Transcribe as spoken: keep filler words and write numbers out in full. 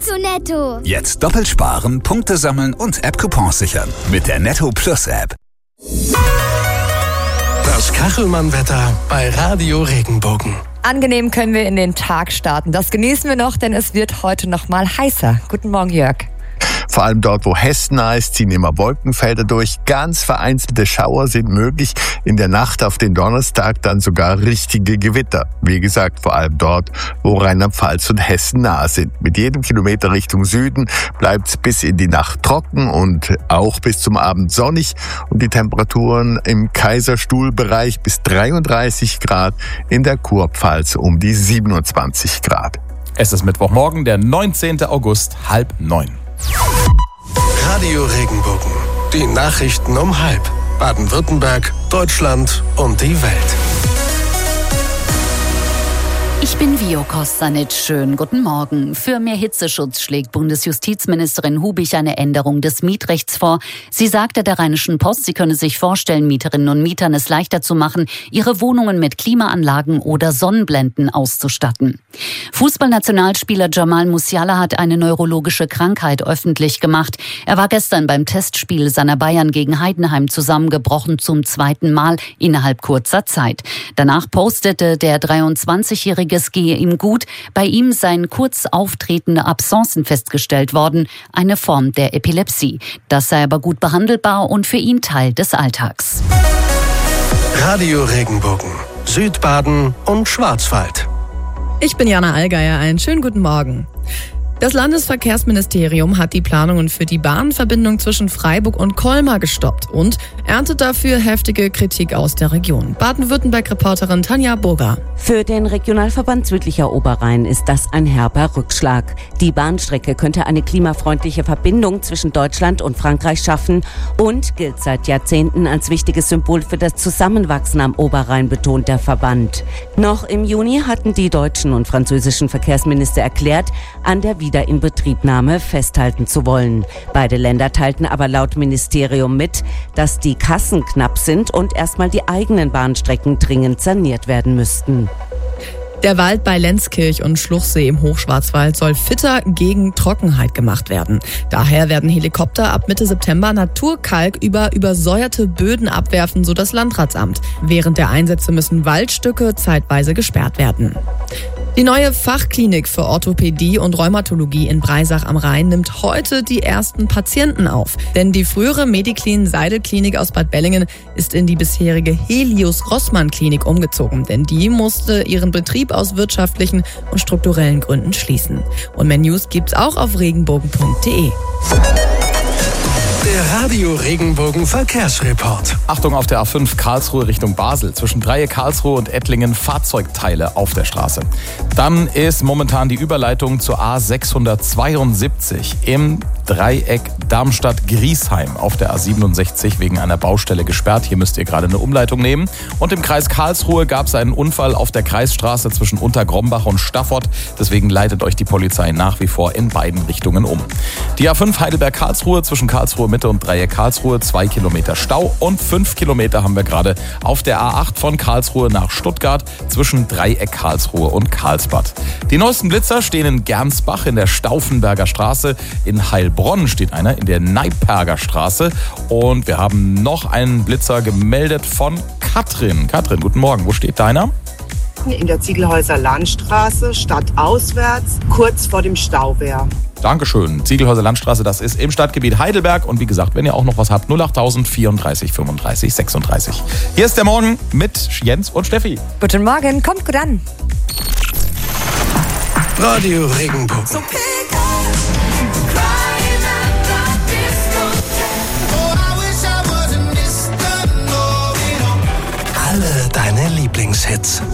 zu Netto. Jetzt doppelt sparen, Punkte sammeln und App-Coupons sichern. Mit der Netto Plus App. Das Kachelmann-Wetter bei Radio Regenbogen. Angenehm können wir in den Tag starten. Das genießen wir noch, denn es wird heute noch mal heißer. Guten Morgen, Jörg. Vor allem dort, wo Hessen ist, ziehen immer Wolkenfelder durch. Ganz vereinzelte Schauer sind möglich. In der Nacht auf den Donnerstag dann sogar richtige Gewitter. Wie gesagt, vor allem dort, wo Rheinland-Pfalz und Hessen nahe sind. Mit jedem Kilometer Richtung Süden bleibt es bis in die Nacht trocken und auch bis zum Abend sonnig. Und die Temperaturen im Kaiserstuhlbereich bis dreiunddreißig Grad, in der Kurpfalz um die siebenundzwanzig Grad. Es ist Mittwochmorgen, der neunzehnten August, halb neun. Radio Regenbogen. Die Nachrichten um halb. Baden-Württemberg, Deutschland und die Welt. Ich bin Vio Kostanic. Schönen guten Morgen. Für mehr Hitzeschutz schlägt Bundesjustizministerin Hubich eine Änderung des Mietrechts vor. Sie sagte der Rheinischen Post, sie könne sich vorstellen, Mieterinnen und Mietern es leichter zu machen, ihre Wohnungen mit Klimaanlagen oder Sonnenblenden auszustatten. Fußballnationalspieler Jamal Musiala hat eine neurologische Krankheit öffentlich gemacht. Er war gestern beim Testspiel seiner Bayern gegen Heidenheim zusammengebrochen, zum zweiten Mal innerhalb kurzer Zeit. Danach postete der dreiundzwanzigjährige, es gehe ihm gut. Bei ihm seien kurz auftretende Absenzen festgestellt worden, eine Form der Epilepsie. Das sei aber gut behandelbar und für ihn Teil des Alltags. Radio Regenbogen, Südbaden und Schwarzwald. Ich bin Jana Allgeier, einen schönen guten Morgen. Das Landesverkehrsministerium hat die Planungen für die Bahnverbindung zwischen Freiburg und Colmar gestoppt und erntet dafür heftige Kritik aus der Region. Baden-Württemberg-Reporterin Tanja Burger. Für den Regionalverband Südlicher Oberrhein ist das ein herber Rückschlag. Die Bahnstrecke könnte eine klimafreundliche Verbindung zwischen Deutschland und Frankreich schaffen und gilt seit Jahrzehnten als wichtiges Symbol für das Zusammenwachsen am Oberrhein, betont der Verband. Noch im Juni hatten die deutschen und französischen Verkehrsminister erklärt, an der Wiederinbetriebnahme festhalten zu wollen. Beide Länder teilten aber laut Ministerium mit, dass die Kassen knapp sind und erstmal die eigenen Bahnstrecken dringend saniert werden müssten. Der Wald bei Lenzkirch und Schluchsee im Hochschwarzwald soll fitter gegen Trockenheit gemacht werden. Daher werden Helikopter ab Mitte September Naturkalk über übersäuerte Böden abwerfen, so das Landratsamt. Während der Einsätze müssen Waldstücke zeitweise gesperrt werden. Die neue Fachklinik für Orthopädie und Rheumatologie in Breisach am Rhein nimmt heute die ersten Patienten auf. Denn die frühere Mediclin Seidel-Klinik aus Bad Bellingen ist in die bisherige Helios-Rossmann-Klinik umgezogen. Denn die musste ihren Betrieb aus wirtschaftlichen und strukturellen Gründen schließen. Und mehr News gibt's auch auf regenbogen punkt de. Der Radio Regenbogen Verkehrsreport. Achtung auf der A fünf Karlsruhe Richtung Basel. Zwischen Dreieck Karlsruhe und Ettlingen Fahrzeugteile auf der Straße. Dann ist momentan die Überleitung zur A sechshundertzweiundsiebzig im Dreieck Darmstadt-Griesheim auf der A siebenundsechzig wegen einer Baustelle gesperrt. Hier müsst ihr gerade eine Umleitung nehmen. Und im Kreis Karlsruhe gab es einen Unfall auf der Kreisstraße zwischen Untergrombach und Staffort. Deswegen leitet euch die Polizei nach wie vor in beiden Richtungen um. Die A fünf Heidelberg-Karlsruhe zwischen Karlsruhe Mitte und Dreieck Karlsruhe, zwei Kilometer Stau und fünf Kilometer haben wir gerade auf der A acht von Karlsruhe nach Stuttgart zwischen Dreieck Karlsruhe und Karlsbad. Die neuesten Blitzer stehen in Gernsbach in der Stauffenberger Straße, in Heilbronn steht einer in der Neiperger Straße und wir haben noch einen Blitzer gemeldet von Katrin. Katrin, guten Morgen, wo steht deiner? In der Ziegelhäuser Landstraße, stadtauswärts, kurz vor dem Stauwehr. Dankeschön. Ziegelhäuser Landstraße, das ist im Stadtgebiet Heidelberg. Und wie gesagt, wenn ihr auch noch was habt, null achttausend vierunddreißig fünfunddreißig sechsunddreißig. Hier ist der Morgen mit Jens und Steffi. Guten Morgen, kommt gut an. Radio Regenbogen. So pick up, crying out like this. Oh, I wish I wasn't Mister Know-it-all. Alle deine Lieblingshits.